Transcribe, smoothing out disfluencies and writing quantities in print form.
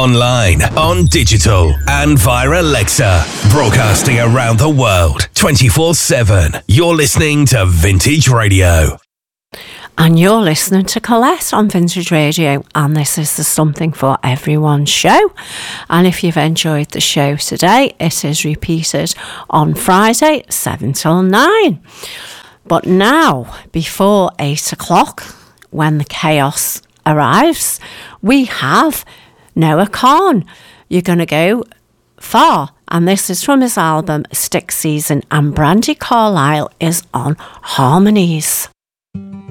online, on digital, and via Alexa. Broadcasting around the world, 24/7. You're listening to Vintage Radio. And you're listening to Colette on Vintage Radio, and this is the Something for Everyone show. And if you've enjoyed the show today, it is repeated on Friday, 7 till 9. But now, before 8 o'clock, when the chaos arrives, we have Noah Kahan. You're going to go far. And this is from his album Stick Season, and Brandi Carlile is on harmonies.